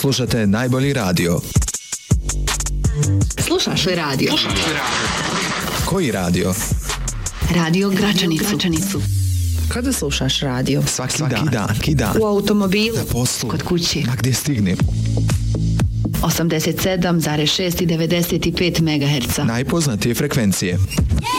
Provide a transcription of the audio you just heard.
Slušate najbolji radio. Slušaš li radio? Koji radio? Radio Gračanicu. Kada slušaš radio? Svaki dan. U automobilu, na poslu, kod kuće, ma gdje stignem. 87,6 i 95 MHz. Najpoznatije frekvencije.